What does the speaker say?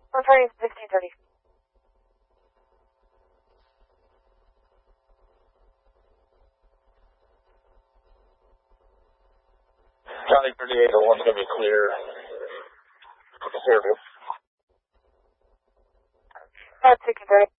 Returning 1630. Charlie 3801's going to be clear. Service. 1630.